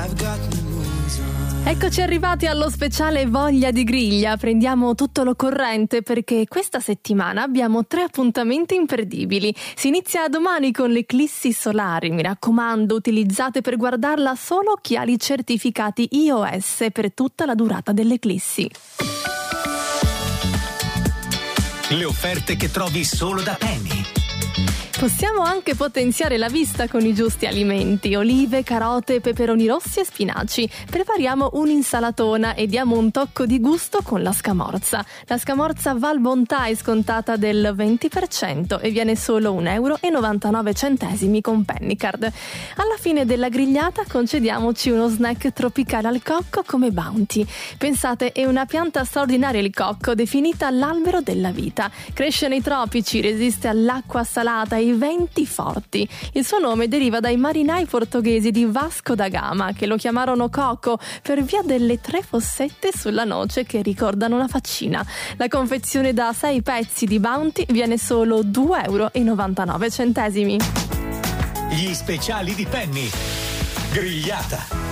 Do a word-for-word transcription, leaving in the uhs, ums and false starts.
Eccoci arrivati allo speciale Voglia di Griglia. Prendiamo tutto l'occorrente perché questa settimana abbiamo tre appuntamenti imperdibili. Si inizia domani con le eclissi solari, mi raccomando, utilizzate per guardarla solo occhiali certificati I O S per tutta la durata delle eclissi. Le offerte che trovi solo da Penny. Possiamo anche potenziare la vista con i giusti alimenti: olive, carote, peperoni rossi e spinaci. Prepariamo un'insalatona e diamo un tocco di gusto con la scamorza. La scamorza Val Bontà è scontata del venti per cento e viene solo un euro e novantanove centesimi con Pennycard. Alla fine della grigliata concediamoci uno snack tropicale al cocco come Bounty. Pensate, è una pianta straordinaria il cocco, definita l'albero della vita. Cresce nei tropici, resiste all'acqua salata e ai venti forti. Il suo nome deriva dai marinai portoghesi di Vasco da Gama, che lo chiamarono Coco per via delle tre fossette sulla noce che ricordano una faccina. La confezione da sei pezzi di Bounty viene solo due euro e novantanove centesimi. Gli speciali di Penny. Grigliata.